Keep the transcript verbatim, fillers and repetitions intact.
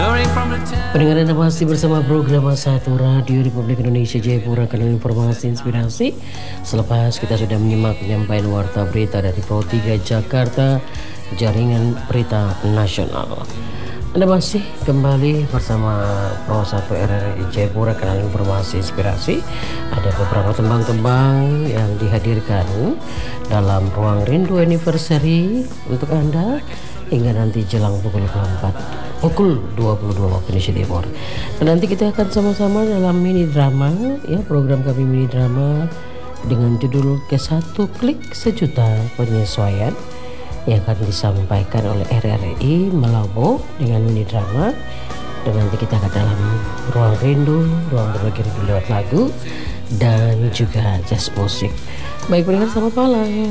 Pendengar Anda masih bersama program satu Radio Republik Indonesia Jayapura, kanal informasi inspirasi. Selepas kita sudah menyimak penyampaian warta berita dari Pro tiga Jakarta, Jaringan Berita Nasional. Anda masih kembali bersama Pro satu R R I Jayapura, kanal informasi inspirasi. Ada beberapa tembang-tembang yang dihadirkan dalam ruang rindu anniversary untuk Anda hingga nanti jelang pukul empat pukul dua puluh dua waktu Indonesia Timur. Dan nanti kita akan sama-sama dalam mini drama, ya, program kami mini drama dengan judul Ke Satu Klik Sejuta Penyesuaian yang akan disampaikan oleh R R I Malabo dengan mini drama. Dan nanti kita akan dalam ruang rindu, ruang berbagi rindu lewat lagu dan juga jazz musik. Baik pendengar, selamat malam.